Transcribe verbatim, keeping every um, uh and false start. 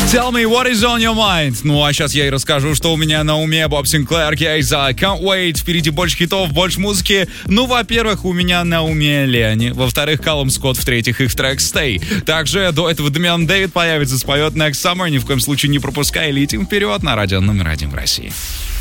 Tell me what is on your mind. Ну, а сейчас я и расскажу, что у меня на уме. Боб Синклер, Кейза, Can't Wait. Впереди больше хитов, больше музыки. Ну, во-первых, у меня на уме Лени. Во-вторых, Калум Скотт. В-третьих, их трек Stay. Также до этого Дамиан Дэвид появится, споет Next Summer. Ни в коем случае не пропускай. Летим вперед на радио номер один в России.